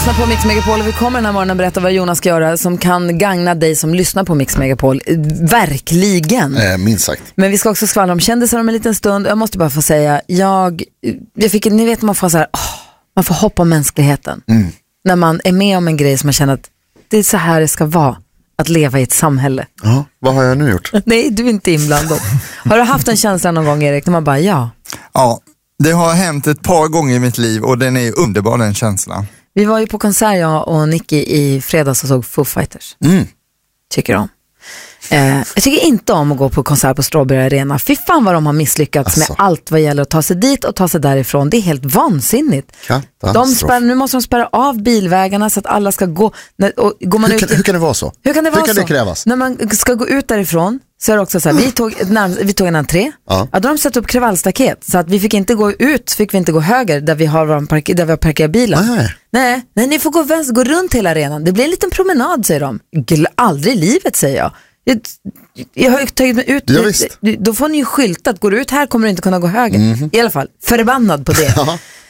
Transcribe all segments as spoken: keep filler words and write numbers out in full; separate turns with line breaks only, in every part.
lyssnar på Mix Megapol och vi kommer den här morgonen berätta vad Jonas ska göra som kan gagna dig som lyssnar på Mix Megapol. Verkligen.
Eh, minst sagt.
Men vi ska också skvallra om kändisar om en liten stund. Jag måste bara få säga, jag, jag fick, ni vet man får så här, åh, man får hoppa om mänskligheten. Mm. När man är med om en grej som man känner att det är så här det ska vara. Att leva i ett samhälle.
Ja, vad har jag nu gjort?
Nej, du är inte inblandad. Har du haft en känsla någon gång, Erik, när man bara, ja.
Ja, det har hänt ett par gånger i mitt liv och den är underbar, den känslan.
Vi var ju på konsert, jag och Nicky, i fredags och såg Foo Fighters.
Mm.
Tycker om. Eh, jag tycker inte om att gå på konsert på Strawberry Arena. Fy fan vad de har misslyckats alltså. Med allt vad gäller att ta sig dit och ta sig därifrån. Det är helt vansinnigt. De spär, nu måste de spärra av bilvägarna så att alla ska gå. När, och, går man
hur,
ut,
kan, hur kan det vara så?
Hur kan det, vara
hur kan
så?
det krävas?
När man ska gå ut därifrån så är det också så här, vi tog, när, vi tog en entré. Ja. Ja, då har de satt upp kravallstaket så att vi fick inte gå ut, fick vi inte gå höger där vi har, parker, där vi har parkerat bilen. Nej. Nej, nej, ni får gå vänster, gå runt hela arenan. Det blir en liten promenad, säger de. Gl- aldrig i livet, säger jag. Jag, jag har ju tagit mig ut.
Ja, visst.
Då får ni ju skyltat, går du ut här kommer du inte kunna gå höger. Mm-hmm. I alla fall, förbannad på det.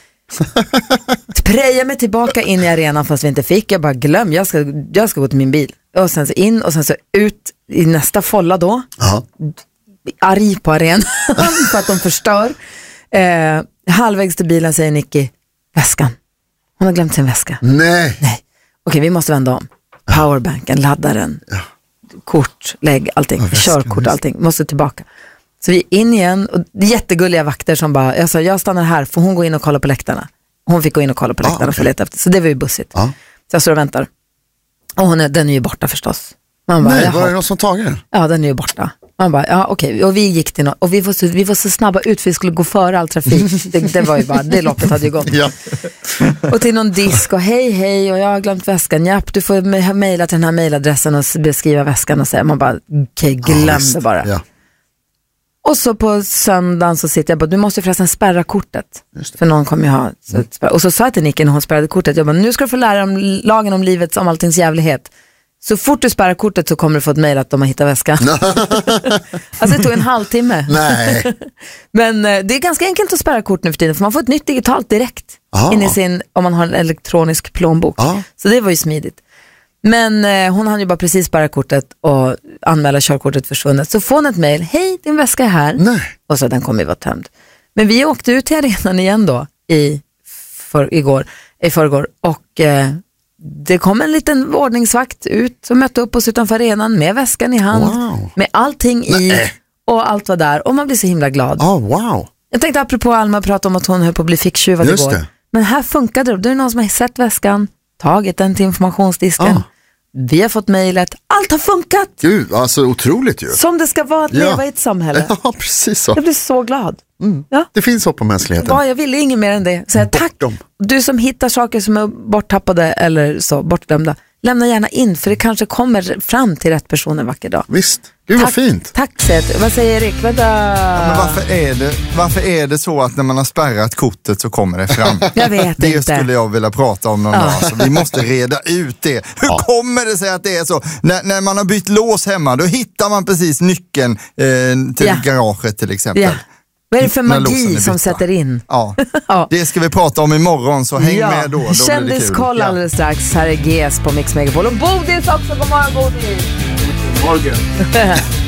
Preja mig tillbaka in i arenan fast vi inte fick. Jag bara glöm, jag ska, jag ska gå till min bil. Och sen så in och sen så ut i nästa folla då.
Aha.
Arg på arenan för att de förstör. Eh, halvvägs till bilen säger Nicky, väskan. Hon har glömt sin väska.
Nej.
Nej. Okej, vi måste vända om. Powerbanken, laddaren. Ja. Kort, lägg, allting, ja, körkort, allting, måste tillbaka. Så vi in igen och jättegulliga vakter som bara, jag sa, jag stannar här, får hon gå in och kolla på läktarna? Hon fick gå in och kolla på läktarna ah, okay. för leta efter, så det var ju bussigt. Ah. Så jag står och väntar. Och hon är, den är ju borta förstås. Man bara,
nej, var det någon som tagit den?
Ja, den är ju borta. Man bara, ja okej, okay. Och vi gick till något, och vi var, så, vi var så snabba ut för vi skulle gå före all trafik. det, det var ju bara, det loppet hade ju gått. Ja. Och till någon disk och hej hej och jag har glömt väskan. Japp, du får mejla till den här mejladressen och beskriva väskan och säga. Man bara, okej, okay, glöm ja, det bara. Ja. Och så på söndagen så sitter jag bara, du måste ju förresten spärra kortet. För någon kommer ju ha. Så mm. Och så sa jag till Nicky när hon spärrade kortet, jag bara, nu ska du få lära om lagen om livets, om alltings jävlighet. Så fort du spärrar kortet så kommer du få ett mejl att de har hittat väskan. Alltså det tog en halvtimme.
Nej.
Men eh, det är ganska enkelt att spärra kort nu för tiden. För man får ett nytt digitalt direkt. Ah. In i sin, om man har en elektronisk plånbok. Ah. Så det var ju smidigt. Men eh, hon hann ju bara precis spärra kortet och anmäla körkortet försvunnet. Så får hon ett mejl. Hej, din väska är här.
Nej.
Och så den kommer ju vara tömd. Men vi åkte ut till arenan igen då. I, för, igår, i förrgår. Och... Eh, det kom en liten ordningsvakt ut och mötte upp oss utanför arenan med väskan i hand. Wow. Med allting i. Nej. Och allt var där. Och man blir så himla glad.
Oh, wow.
Jag tänkte apropå Alma prata om att hon höll på att bli ficktjuvad igår. Det. Men här funkade det. Det är någon som har sett väskan, tagit den till informationsdisken. Oh. Vi har fått mejlet. Allt har funkat.
Gud, alltså otroligt ju.
Som det ska vara att ja. leva i ett samhälle.
Ja, precis så.
Jag blir så glad.
Mm.
Ja.
Det finns hopp på mänskligheten.
Ja, jag ville inget mer än det. Så jag, tack. Du som hittar saker som är borttappade eller så, bortdömda. Lämna gärna in, för det kanske kommer fram till rätt person en vacker dag.
Visst, gud vad fint.
Tack, Seth. Vad säger Erik? Vänta.
Ja, men varför är, det, varför är det så att när man har spärrat kortet så kommer det fram?
Jag vet
det
inte.
Det skulle jag vilja prata om någon ja. dag. Så vi måste reda ut det. Hur ja. kommer det sig att det är så? När, när man har bytt lås hemma, då hittar man precis nyckeln eh, till ja. garaget till exempel. Ja.
Vad är det för magi som sätter in?
Ja. ja, det ska vi prata om imorgon, så häng ja. med då. då
Kändiskoll alldeles strax. Här är G S på Mix Megapol. Och Bodis också, god morgon Bodis.
God morgon.